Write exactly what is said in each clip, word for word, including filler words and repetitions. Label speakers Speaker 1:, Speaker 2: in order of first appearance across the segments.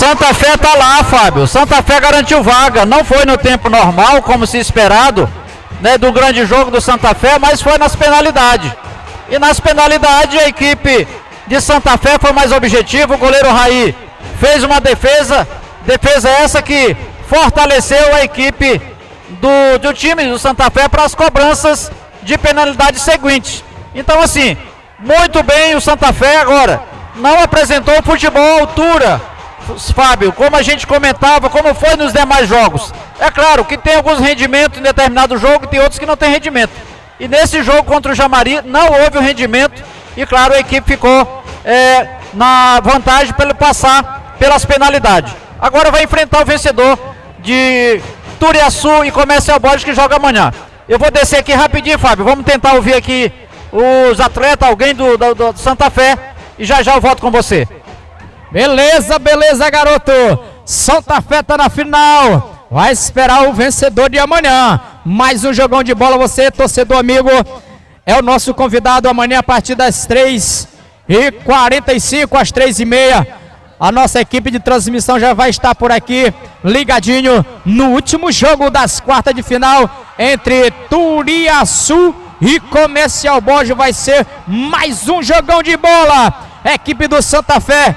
Speaker 1: Santa Fé tá lá, Fábio. Santa Fé garantiu vaga. Não foi no tempo normal, como se esperado, né, do grande jogo do Santa Fé, mas foi nas penalidades. E nas penalidades a equipe de Santa Fé foi mais objetiva. O goleiro Raí fez uma defesa, defesa essa que fortaleceu a equipe do, do time do Santa Fé para as cobranças de penalidade seguintes. Então assim, muito bem o Santa Fé. Agora, não apresentou futebol à altura, Fábio, como a gente comentava, como foi nos demais jogos. É claro que tem alguns rendimentos em determinado jogo, tem outros que não tem rendimento. E nesse jogo contra o Jamari não houve o rendimento e claro, a equipe ficou é, na vantagem para ele passar pelas penalidades. Agora vai enfrentar o vencedor de Turiaçu e Comercial Borges, que joga amanhã. Eu vou descer aqui rapidinho, Fábio, vamos tentar ouvir aqui os atletas, alguém do, do, do Santa Fé, e já já eu volto com você.
Speaker 2: Beleza, beleza, garoto. Santa Fé tá na final. Vai esperar o vencedor de amanhã. Mais um jogão de bola. Você, torcedor amigo, é o nosso convidado amanhã a partir das três e quarenta e cinco, às três e meia. A nossa equipe de transmissão já vai estar por aqui, ligadinho no último jogo das quartas de final entre Turiaçu e Comercial Borges. Vai ser mais um jogão de bola. Equipe do Santa Fé.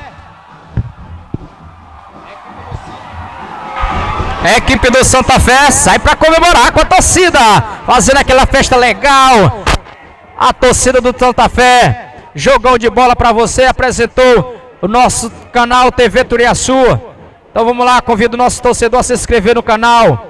Speaker 2: A equipe do Santa Fé sai para comemorar com a torcida, fazendo aquela festa legal. A torcida do Santa Fé, jogão de bola para você, apresentou o nosso canal T V Turiaçu. Então vamos lá, convido o nosso torcedor a se inscrever no canal.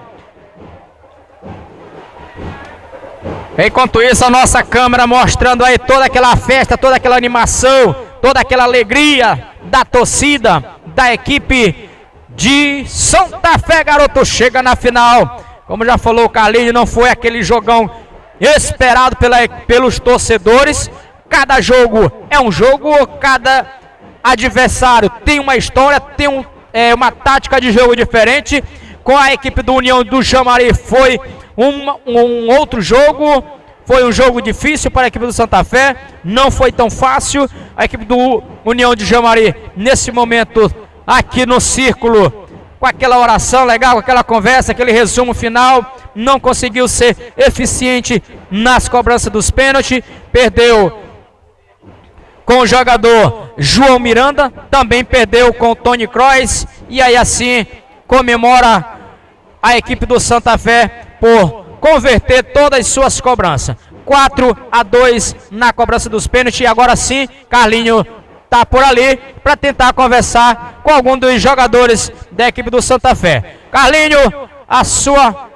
Speaker 2: Enquanto isso, a nossa câmera mostrando aí toda aquela festa, toda aquela animação, toda aquela alegria da torcida, da equipe de Santa Fé, garoto, chega na final. Como já falou o Carlinhos, não foi aquele jogão esperado pela, pelos torcedores. Cada jogo é um jogo, cada adversário tem uma história, tem um, é, uma tática de jogo diferente. Com a equipe do União do Jamari foi uma, um outro jogo, foi um jogo difícil para a equipe do Santa Fé, não foi tão fácil. A equipe do União de Jamari, nesse momento, aqui no círculo, com aquela oração legal, com aquela conversa, aquele resumo final, não conseguiu ser eficiente nas cobranças dos pênaltis, perdeu com o jogador João Miranda, também perdeu com o Tony Kroos, e aí assim comemora a equipe do Santa Fé por converter todas as suas cobranças. quatro a dois na cobrança dos pênaltis, e agora sim, Carlinhos tá por ali para tentar conversar com algum dos jogadores da equipe do Santa Fé. Carlinhos, a sua...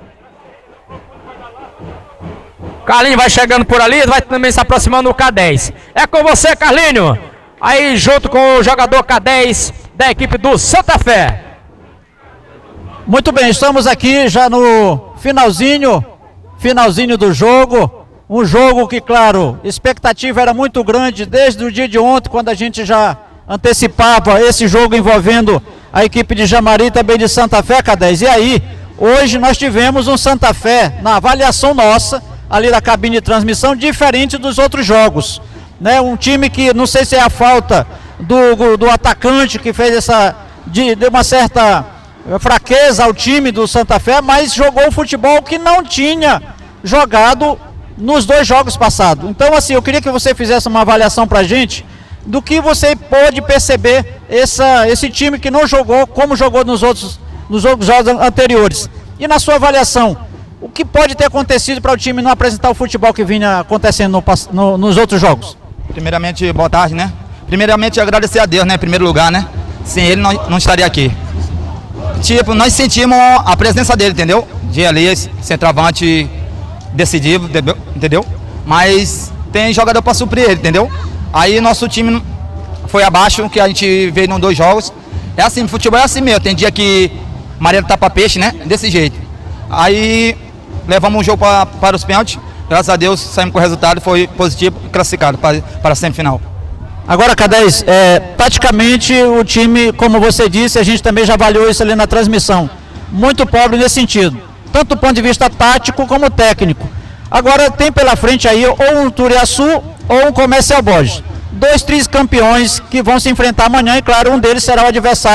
Speaker 2: Carlinhos vai chegando por ali, vai também se aproximando do K dez. É com você, Carlinhos. Aí junto com o jogador K dez da equipe do Santa Fé.
Speaker 1: Muito bem, estamos aqui já no finalzinho, finalzinho do jogo. Um jogo que, claro, a expectativa era muito grande desde o dia de ontem, quando a gente já antecipava esse jogo envolvendo a equipe de Jamari e também de Santa Fé, K dez. E aí, hoje nós tivemos um Santa Fé, na avaliação nossa, ali da cabine de transmissão, diferente dos outros jogos. Né? Um time que, não sei se é a falta do, do atacante que fez essa, de, de uma certa fraqueza ao time do Santa Fé, mas jogou um futebol que não tinha jogado nos dois jogos passados. Então assim, eu queria que você fizesse uma avaliação pra gente do que você pôde perceber essa, esse time que não jogou como jogou nos outros nos outros jogos anteriores. E na sua avaliação, o que pode ter acontecido para o time não apresentar o futebol que vinha acontecendo no, no, nos outros jogos?
Speaker 3: Primeiramente, boa tarde, né? Primeiramente, agradecer a Deus, né? Em primeiro lugar, né? Sem ele, não, não estaria aqui. Tipo, nós sentimos a presença dele, entendeu? De ali, centroavante decidido, entendeu? Mas tem jogador para suprir ele, entendeu? Aí nosso time foi abaixo, que a gente veio nos dois jogos. É assim, futebol é assim mesmo. Tem dia que Maria tapa peixe, né? Desse jeito. Aí levamos o jogo pra, para os pênaltis. Graças a Deus saímos com o resultado, foi positivo e classificado para, para a semifinal.
Speaker 1: Agora, K dez, é, taticamente o time, como você disse, a gente também já avaliou isso ali na transmissão, muito pobre nesse sentido, tanto do ponto de vista tático como técnico. Agora tem pela frente aí ou um Turiaçu ou um Comercial Borges, dois três campeões que vão se enfrentar amanhã, e claro, um deles será o adversário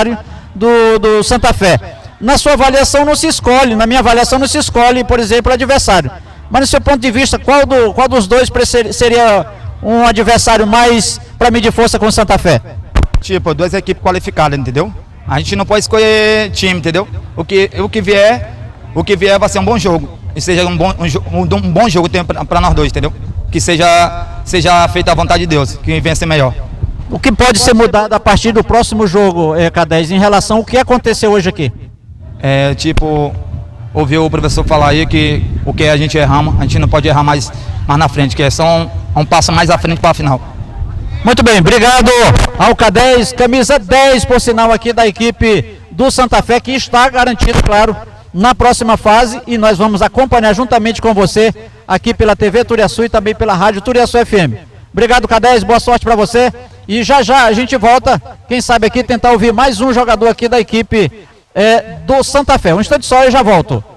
Speaker 1: do, do Santa Fé. Na sua avaliação não se escolhe, na minha avaliação não se escolhe, por exemplo, o adversário. Mas no seu ponto de vista, qual, do, qual dos dois seria um adversário mais para medir força com o Santa Fé?
Speaker 3: Tipo, duas equipes qualificadas, entendeu? A gente não pode escolher time, entendeu? O que, o que vier, o que vier vai ser um bom jogo. E seja um bom, um, um bom jogo para nós dois, entendeu? Que seja, seja feita a vontade de Deus, que venha ser melhor.
Speaker 1: O que pode ser mudado a partir do próximo jogo, é, K dez, em relação ao que aconteceu hoje aqui?
Speaker 3: É, tipo, ouvi o professor falar aí que o que a gente erramos, a gente não pode errar mais, mais na frente, que é só um, um passo mais à frente para a final.
Speaker 1: Muito bem, obrigado ao K dez, camisa dez, por sinal, aqui da equipe do Santa Fé, que está garantido, claro, na próxima fase, e nós vamos acompanhar juntamente com você, aqui pela T V Turiaçu e também pela Rádio Turiaçu F M. Obrigado, K dez, boa sorte para você, e já já a gente volta, quem sabe aqui, tentar ouvir mais um jogador aqui da equipe é, do Santa Fé. Um instante só e já volto.